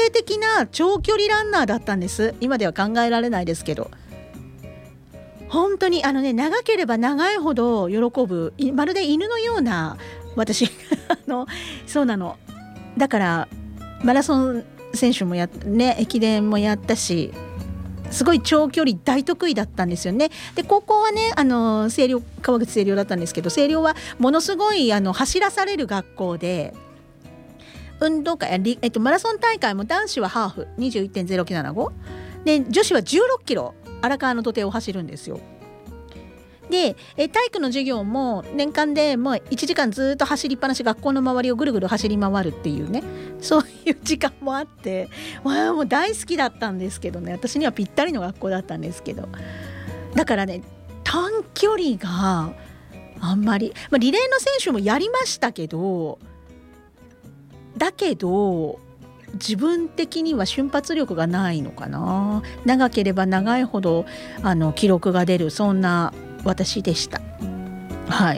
性的な長距離ランナーだったんです。今では考えられないですけど、本当に長ければ長いほど喜ぶ、まるで犬のような私そうなの。だからマラソン選手も駅伝もやったし、すごい長距離大得意だったんですよね。で高校はね星稜、川口星稜だったんですけど、星稜はものすごい走らされる学校で、運動会、マラソン大会も男子はハーフ 21.0975 で、女子は16キロ荒川の土手を走るんですよ。で体育の授業も年間でもう1時間ずっと走りっぱなし、学校の周りをぐるぐる走り回るっていうね、そういう時間もあって、もう大好きだったんですけどね、私にはぴったりの学校だったんですけど、だからね短距離があんまり、リレーの選手もやりましたけど、だけど自分的には瞬発力がないのかな。長ければ長いほど記録が出る、そんな私でした。はい。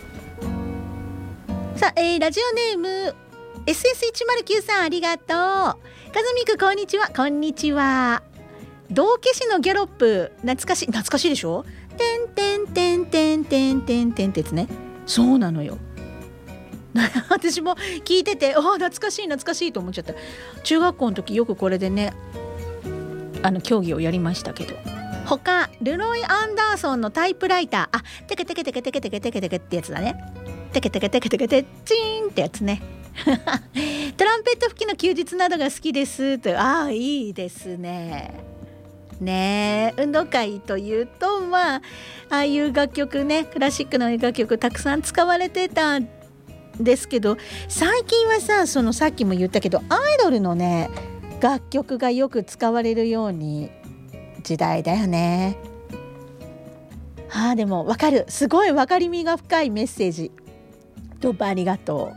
さあ、ラジオネーム SS109 さん、ありがとう。かずみくこんにちは。こんにちは。道化師のギャロップ、懐かしいでしょ。てんてんてんてんてんてんてんってやつね。そうなのよ。私も聞いてて懐かしいと思っちゃった。中学校の時よくこれでね競技をやりましたけど、他ルロイ・アンダーソンのタイプライター、テケテケテケテケテケテケテケってやつだね。テケテケテケテケテチーンってやつね。トランペット吹きの休日などが好きですと。いいですね。運動会というとああいう楽曲ね、クラシックの楽曲たくさん使われてたんですけど、最近はさっきも言ったけどアイドルのね楽曲がよく使われるように時代だよね。でもわかる、すごい分かりみが深いメッセージ、どうもありがとう。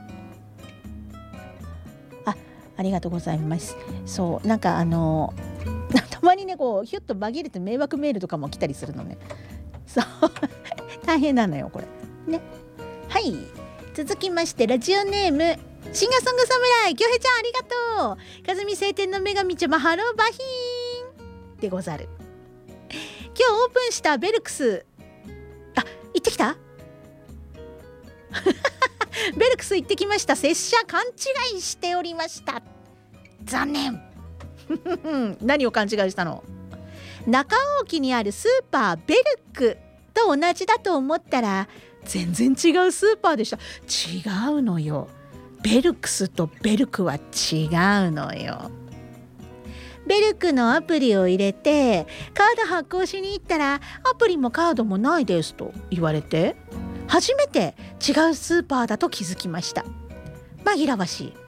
ありがとうございます。そうたまにねヒュッと紛れて迷惑メールとかも来たりするのね。そう大変なのよこれね。はい、続きましてラジオネームシンガーソング侍、きょうへちゃんありがとう。かずみ晴天の女神ちゃま、ハローバヒーンでござる。今日オープンしたベルクス、行ってきたベルクス行ってきました。拙者勘違いしておりました。残念何を勘違いしたの。中央区にあるスーパーベルクと同じだと思ったら全然違うスーパーでした。違うのよ。ベルクスとベルクは違うのよ。ベルクのアプリを入れてカード発行しに行ったら、アプリもカードもないですと言われて、初めて違うスーパーだと気づきました。紛らわしい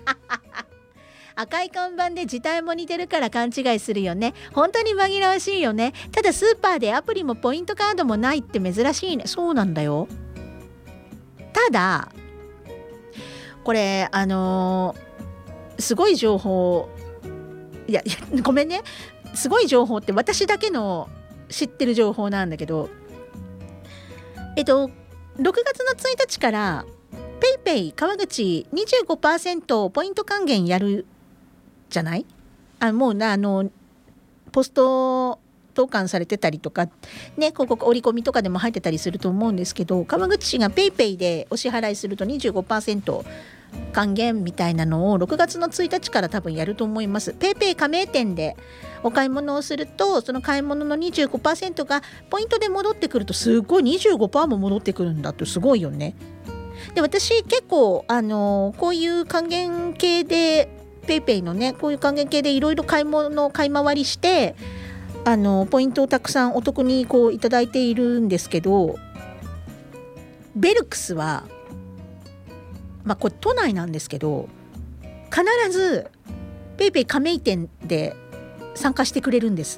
赤い看板で字体も似てるから勘違いするよね。本当に紛らわしいよね。ただスーパーでアプリもポイントカードもないって珍しいね。そうなんだよ。ただこれすごい情報、いやごめんね、すごい情報って私だけの知ってる情報なんだけど、6月の1日からペイペイ川口 25% ポイント還元やるじゃない。もうポスト投函されてたりとかね、広告折り込みとかでも入ってたりすると思うんですけど、川口市がペイペイでお支払いすると 25% 還元みたいなのを6月の1日から多分やると思います。ペイペイ加盟店でお買い物をすると、その買い物の 25% がポイントで戻ってくると、すごい 25% も戻ってくるんだって、すごいよね。で私結構こういう還元系でペイペイのね、こういう還元系でいろいろ買い回りしてポイントをたくさんお得にいただいているんですけど、ベルクスはこれ都内なんですけど、必ずペイペイ加盟店で参加してくれるんです。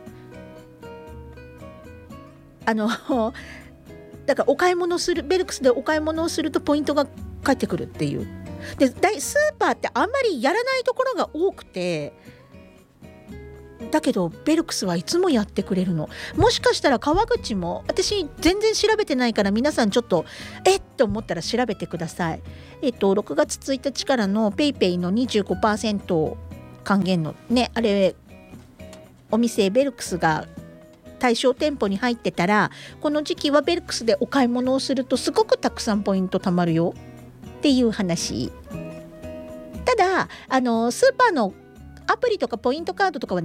だからお買い物する、ベルクスでお買い物をするとポイントが返ってくるっていう。でスーパーってあんまりやらないところが多くて、だけどベルクスはいつもやってくれるの。もしかしたら川口も、私全然調べてないから皆さんちょっとって思ったら調べてください。6月1日からのペイペイの 25% 還元のね、あれお店ベルクスが対象店舗に入ってたら、この時期はベルクスでお買い物をするとすごくたくさんポイント貯まるよっていう話。ただスーパーのアプリとかポイントカードとかは